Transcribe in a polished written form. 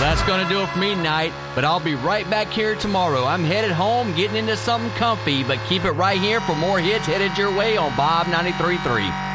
That's going to do it for me tonight, but I'll be right back here tomorrow. I'm headed home, getting into something comfy, but keep it right here for more hits headed your way on Bob 93.3.